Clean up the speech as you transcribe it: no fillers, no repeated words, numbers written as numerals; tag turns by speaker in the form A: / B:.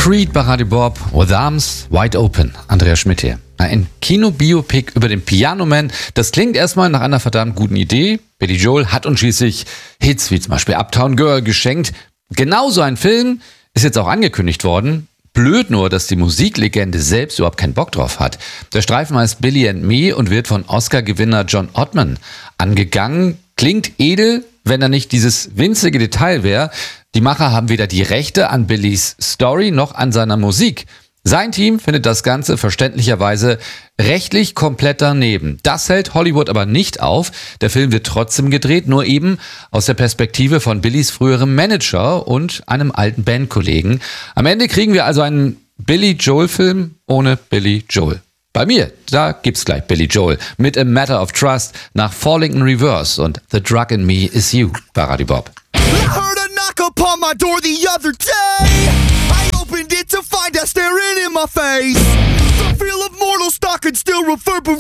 A: Creed bei Radio Bob, With Arms Wide Open. Andreas Schmidt hier. Ein Kino-Biopic über den Piano Man. Das klingt erstmal nach einer verdammt guten Idee. Billy Joel hat uns schließlich Hits wie zum Beispiel Uptown Girl geschenkt. Genauso ein Film ist jetzt auch angekündigt worden. Blöd nur, dass die Musiklegende selbst überhaupt keinen Bock drauf hat. Der Streifen heißt Billy and Me und wird von Oscar-Gewinner John Ottman angegangen. Klingt edel, wenn da nicht dieses winzige Detail wäre. Die Macher haben weder die Rechte an Billys Story noch an seiner Musik. Sein Team findet das Ganze verständlicherweise rechtlich komplett daneben. Das hält Hollywood aber nicht auf. Der Film wird trotzdem gedreht, nur eben aus der Perspektive von Billys früherem Manager und einem alten Bandkollegen. Am Ende kriegen wir also einen Billy-Joel-Film ohne Billy Joel. Bei mir, da gibt's gleich Billy Joel mit A Matter of Trust nach Falling in Reverse und The Drug in Me Is You bei Radio Bob.
B: Upon my door the other day, I opened it to find her staring in my face. The feel of mortal stock and still reverberate.